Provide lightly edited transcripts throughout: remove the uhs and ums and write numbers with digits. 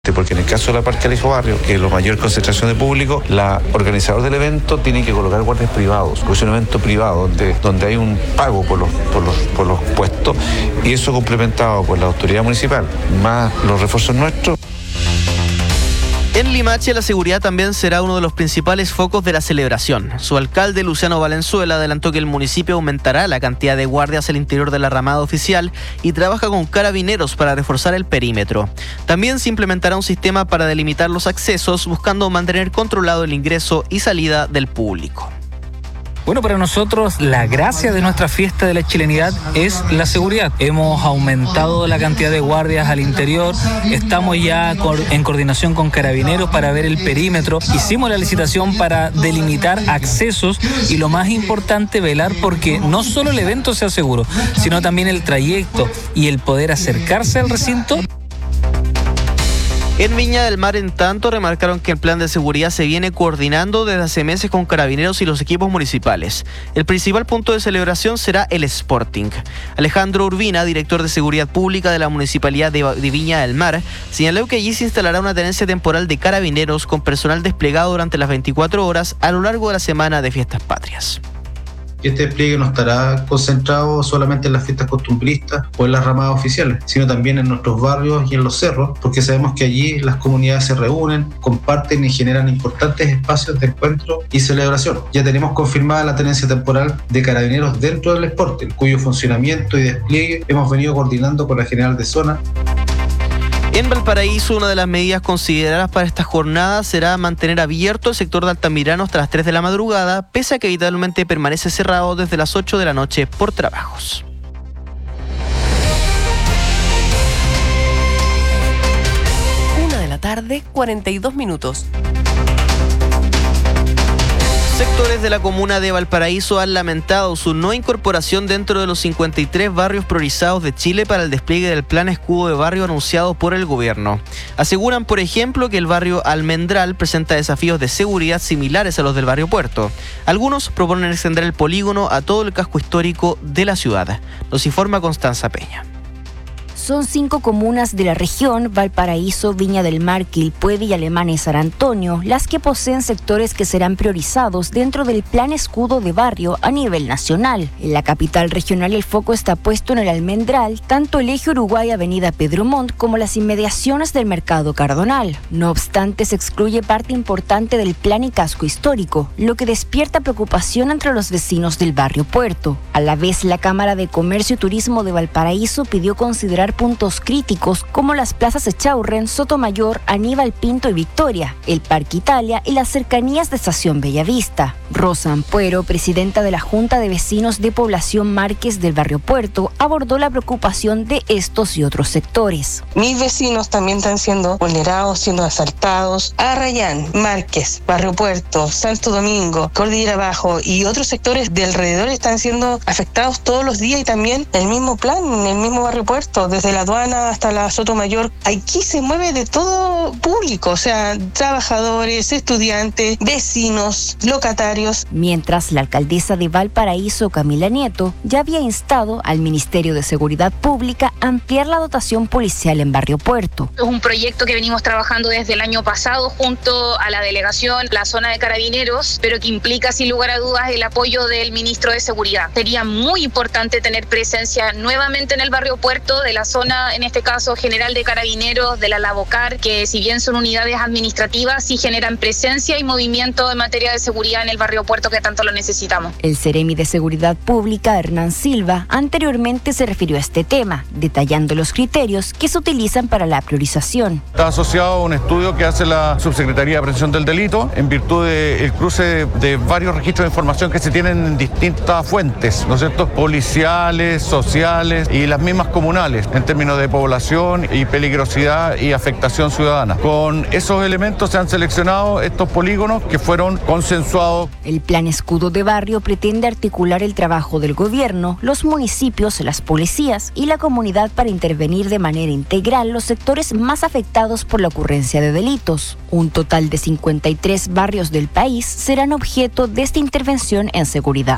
Porque en el caso de la Parque Alejo Barrio, que es la mayor concentración de público, la organizador del evento tiene que colocar guardias privados, porque es un evento privado donde hay un pago por los puestos, y eso complementado por la autoridad municipal, más los refuerzos nuestros. En Limache, la seguridad también será uno de los principales focos de la celebración. Su alcalde, Luciano Valenzuela, adelantó que el municipio aumentará la cantidad de guardias al interior de la ramada oficial y trabaja con carabineros para reforzar el perímetro. También se implementará un sistema para delimitar los accesos, buscando mantener controlado el ingreso y salida del público. Bueno, para nosotros la gracia de nuestra fiesta de la chilenidad es la seguridad. Hemos aumentado la cantidad de guardias al interior, estamos ya en coordinación con carabineros para ver el perímetro, hicimos la licitación para delimitar accesos y lo más importante, velar porque no solo el evento sea seguro, sino también el trayecto y el poder acercarse al recinto. En Viña del Mar, en tanto, remarcaron que el plan de seguridad se viene coordinando desde hace meses con carabineros y los equipos municipales. El principal punto de celebración será el Sporting. Alejandro Urbina, director de Seguridad Pública de la Municipalidad de Viña del Mar, señaló que allí se instalará una tenencia temporal de carabineros con personal desplegado durante las 24 horas a lo largo de la semana de Fiestas Patrias. Este despliegue no estará concentrado solamente en las fiestas costumbristas o en las ramadas oficiales, sino también en nuestros barrios y en los cerros, porque sabemos que allí las comunidades se reúnen, comparten y generan importantes espacios de encuentro y celebración. Ya tenemos confirmada la tenencia temporal de carabineros dentro del Sporting, cuyo funcionamiento y despliegue hemos venido coordinando con la General de Zona. En Valparaíso, una de las medidas consideradas para esta jornada será mantener abierto el sector de Altamirano hasta las 3 de la madrugada, pese a que habitualmente permanece cerrado desde las 8 de la noche por trabajos. Una de la tarde, 42 minutos. Sectores de la comuna de Valparaíso han lamentado su no incorporación dentro de los 53 barrios priorizados de Chile para el despliegue del plan escudo de barrio anunciado por el gobierno. Aseguran, por ejemplo, que el barrio Almendral presenta desafíos de seguridad similares a los del barrio Puerto. Algunos proponen extender el polígono a todo el casco histórico de la ciudad. Nos informa Constanza Peña. Son 5 comunas de la región, Valparaíso, Viña del Mar, Quilpué, y Alemana y San Antonio, las que poseen sectores que serán priorizados dentro del Plan Escudo de Barrio a nivel nacional. En la capital regional el foco está puesto en el Almendral, tanto el eje Uruguay Avenida Pedro Montt como las inmediaciones del Mercado Cardonal. No obstante, se excluye parte importante del plan y casco histórico, lo que despierta preocupación entre los vecinos del barrio Puerto. A la vez, la Cámara de Comercio y Turismo de Valparaíso pidió considerar puntos críticos como las plazas Echaurren, Sotomayor, Aníbal Pinto y Victoria, el Parque Italia y las cercanías de Estación Bellavista. Rosa Ampuero, presidenta de la Junta de Vecinos de Población Márquez del barrio Puerto, abordó la preocupación de estos y otros sectores. Mis vecinos también están siendo vulnerados, siendo asaltados. Arrayán, Márquez, Barrio Puerto, Santo Domingo, Cordillera Bajo y otros sectores de alrededor están siendo afectados todos los días, y también el mismo plan, en el mismo barrio Puerto, desde la aduana hasta la Sotomayor. Aquí se mueve de todo público, o sea, trabajadores, estudiantes, vecinos, locatarios. Mientras, la alcaldesa de Valparaíso, Camila Nieto, ya había instado al Ministerio de Seguridad Pública a ampliar la dotación policial en barrio Puerto. Es un proyecto que venimos trabajando desde el año pasado junto a la delegación, la zona de carabineros, pero que implica sin lugar a dudas el apoyo del ministro de Seguridad. Sería muy importante tener presencia nuevamente en el barrio Puerto de la zona, en este caso general de carabineros, de la Lavocar, que si bien son unidades administrativas, sí generan presencia y movimiento en materia de seguridad en el barrio Puerto, que tanto lo necesitamos. El Seremi de Seguridad Pública, Hernán Silva, anteriormente se refirió a este tema, detallando los criterios que se utilizan para la priorización. Está asociado a un estudio que hace la Subsecretaría de Prevención del Delito en virtud del cruce de varios registros de información que se tienen en distintas fuentes, ¿no es cierto?, policiales, sociales y las mismas comunales, en términos de población y peligrosidad y afectación ciudadana. Con esos elementos se han seleccionado estos polígonos que fueron consensuados. El Plan Escudo de Barrio pretende articular el trabajo del gobierno, los municipios, las policías y la comunidad para intervenir de manera integral los sectores más afectados por la ocurrencia de delitos. Un total de 53 barrios del país serán objeto de esta intervención en seguridad.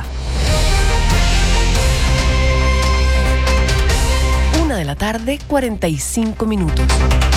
1 de la tarde, 45 minutos.